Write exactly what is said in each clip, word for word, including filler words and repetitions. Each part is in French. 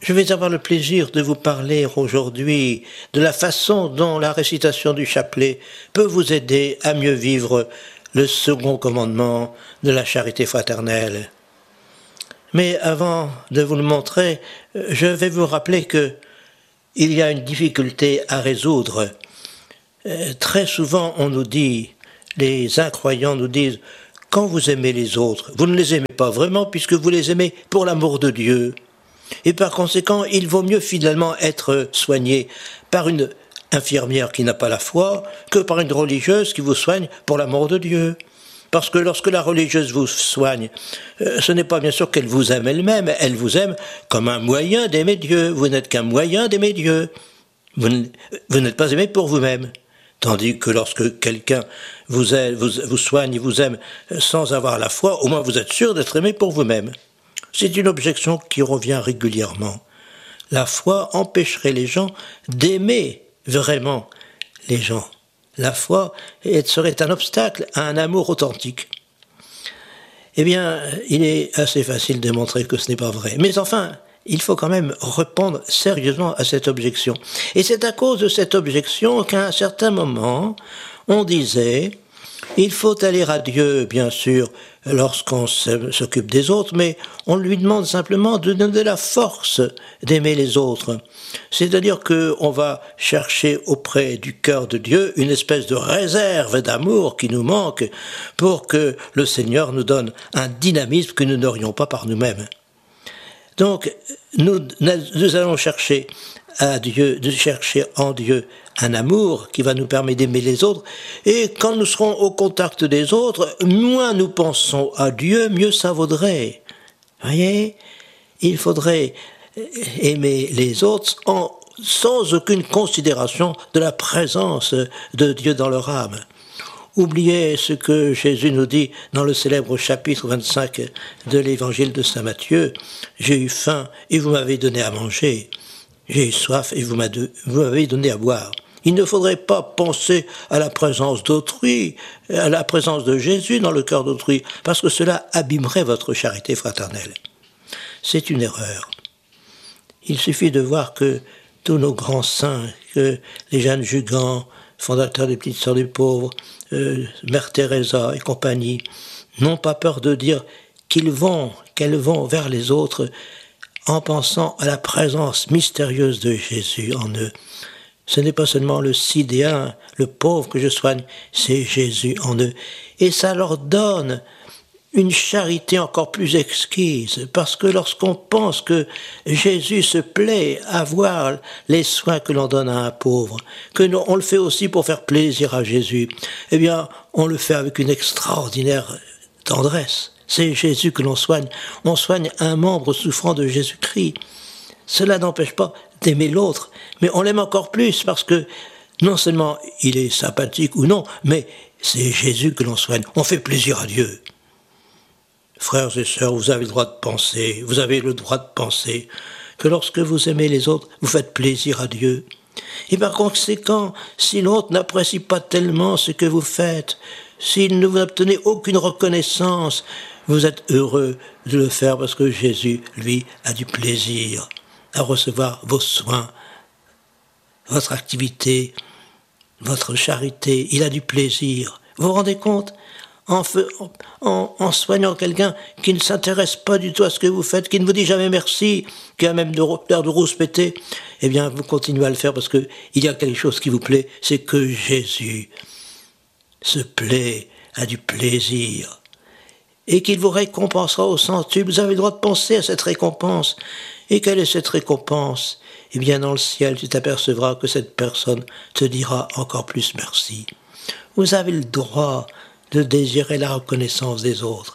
Je vais avoir le plaisir de vous parler aujourd'hui de la façon dont la récitation du chapelet peut vous aider à mieux vivre le second commandement de la charité fraternelle. Mais avant de vous le montrer, je vais vous rappeler que il y a une difficulté à résoudre. Euh, très souvent, on nous dit, les incroyants nous disent, quand vous aimez les autres, vous ne les aimez pas vraiment puisque vous les aimez pour l'amour de Dieu. Et par conséquent, il vaut mieux finalement être soigné par une infirmière qui n'a pas la foi que par une religieuse qui vous soigne pour l'amour de Dieu. Parce que lorsque la religieuse vous soigne, euh, ce n'est pas bien sûr qu'elle vous aime elle-même, elle vous aime comme un moyen d'aimer Dieu. Vous n'êtes qu'un moyen d'aimer Dieu. Vous, n- vous n'êtes pas aimé pour vous-même. Tandis que lorsque quelqu'un vous, aime, vous, vous soigne, vous aime sans avoir la foi, au moins vous êtes sûr d'être aimé pour vous-même. C'est une objection qui revient régulièrement. La foi empêcherait les gens d'aimer vraiment les gens. La foi serait un obstacle à un amour authentique. Eh bien, il est assez facile de montrer que ce n'est pas vrai. Mais enfin, il faut quand même répondre sérieusement à cette objection. Et c'est à cause de cette objection qu'à un certain moment, on disait... Il faut aller à Dieu, bien sûr, lorsqu'on s'occupe des autres, mais on lui demande simplement de donner la force d'aimer les autres. C'est-à-dire qu'on va chercher auprès du cœur de Dieu une espèce de réserve d'amour qui nous manque pour que le Seigneur nous donne un dynamisme que nous n'aurions pas par nous-mêmes. Donc, nous, nous allons chercher à Dieu, de chercher en Dieu un amour qui va nous permettre d'aimer les autres, et quand nous serons au contact des autres, moins nous pensons à Dieu, mieux ça vaudrait. Voyez, il faudrait aimer les autres en, sans aucune considération de la présence de Dieu dans leur âme. Oubliez ce que Jésus nous dit dans le célèbre chapitre vingt-cinq de l'évangile de saint Matthieu. « J'ai eu faim et vous m'avez donné à manger. J'ai eu soif et vous m'avez donné à boire. » Il ne faudrait pas penser à la présence d'autrui, à la présence de Jésus dans le cœur d'autrui, parce que cela abîmerait votre charité fraternelle. C'est une erreur. Il suffit de voir que tous nos grands saints, que les Jeanne Jugan, fondateurs des Petites Sœurs des Pauvres, euh, Mère Teresa et compagnie, n'ont pas peur de dire qu'ils vont, qu'elles vont vers les autres en pensant à la présence mystérieuse de Jésus en eux. Ce n'est pas seulement le sidéen, le pauvre que je soigne, c'est Jésus en eux. Et ça leur donne une charité encore plus exquise, parce que lorsqu'on pense que Jésus se plaît à voir les soins que l'on donne à un pauvre, que nous, on le fait aussi pour faire plaisir à Jésus, eh bien, on le fait avec une extraordinaire tendresse. C'est Jésus que l'on soigne. On soigne un membre souffrant de Jésus-Christ. Cela n'empêche pas d'aimer l'autre, mais on l'aime encore plus parce que non seulement il est sympathique ou non, mais c'est Jésus que l'on soigne. On fait plaisir à Dieu. Frères et sœurs, vous avez le droit de penser, vous avez le droit de penser que lorsque vous aimez les autres, vous faites plaisir à Dieu. Et par conséquent, si l'autre n'apprécie pas tellement ce que vous faites, s'il ne vous obtenez aucune reconnaissance, vous êtes heureux de le faire parce que Jésus, lui, a du plaisir à recevoir vos soins, votre activité, votre charité. Il a du plaisir. Vous vous rendez compte ? En, fe, en, en soignant quelqu'un qui ne s'intéresse pas du tout à ce que vous faites, qui ne vous dit jamais merci, qui a même l'air de rouspéter, eh bien, vous continuez à le faire parce que il y a quelque chose qui vous plaît, c'est que Jésus se plaît, a du plaisir, et qu'il vous récompensera au centuple. Vous avez le droit de penser à cette récompense. Et quelle est cette récompense ? Eh bien, dans le ciel, tu t'apercevras que cette personne te dira encore plus merci. Vous avez le droit de désirer la reconnaissance des autres.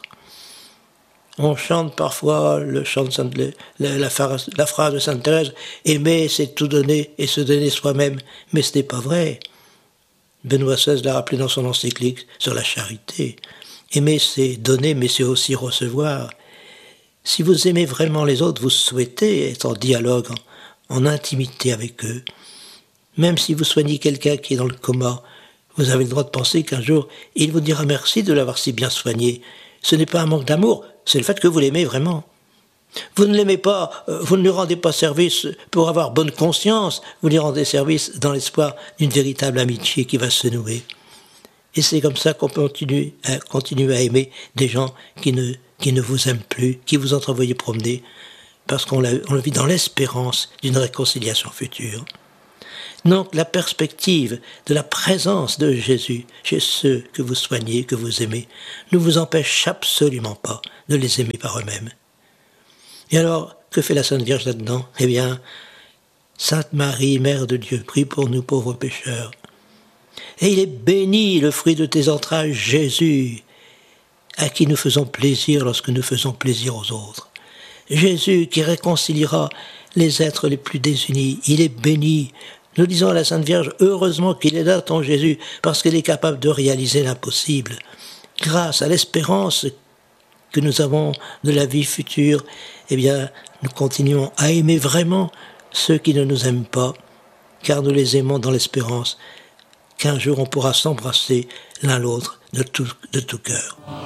On chante parfois le chant de Sainte, la, la, phrase, la phrase de Sainte Thérèse, « Aimer, c'est tout donner et se donner soi-même ». Mais ce n'est pas vrai. Benoît seize l'a rappelé dans son encyclique sur la charité. Aimer, c'est donner, mais c'est aussi recevoir. Si vous aimez vraiment les autres, vous souhaitez être en dialogue, en, en intimité avec eux. Même si vous soignez quelqu'un qui est dans le coma, vous avez le droit de penser qu'un jour, il vous dira merci de l'avoir si bien soigné. Ce n'est pas un manque d'amour, c'est le fait que vous l'aimez vraiment. Vous ne l'aimez pas, vous ne lui rendez pas service pour avoir bonne conscience, vous lui rendez service dans l'espoir d'une véritable amitié qui va se nouer. Et c'est comme ça qu'on peut continuer à, continuer à aimer des gens qui ne, qui ne vous aiment plus, qui vous ont envoyé promener, parce qu'on on le vit dans l'espérance d'une réconciliation future. Donc la perspective de la présence de Jésus chez ceux que vous soignez, que vous aimez, ne vous empêche absolument pas de les aimer par eux-mêmes. Et alors, que fait la Sainte Vierge là-dedans ? Eh bien, Sainte Marie, Mère de Dieu, prie pour nous pauvres pécheurs. Et il est béni le fruit de tes entrailles, Jésus, à qui nous faisons plaisir lorsque nous faisons plaisir aux autres. Jésus qui réconciliera les êtres les plus désunis, il est béni. Nous disons à la Sainte Vierge, heureusement qu'il est là ton Jésus, parce qu'il est capable de réaliser l'impossible. Grâce à l'espérance que nous avons de la vie future, eh bien, nous continuons à aimer vraiment ceux qui ne nous aiment pas, car nous les aimons dans l'espérance qu'un jour on pourra s'embrasser l'un l'autre de tout, de tout cœur.